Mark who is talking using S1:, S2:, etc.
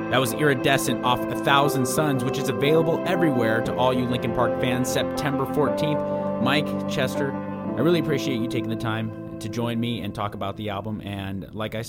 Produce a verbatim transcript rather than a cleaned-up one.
S1: That was Iridescent off A Thousand Suns, which is available everywhere to all you Linkin Park fans September fourteenth. Mike, Chester, I really appreciate you taking the time to join me and talk about the album. And like I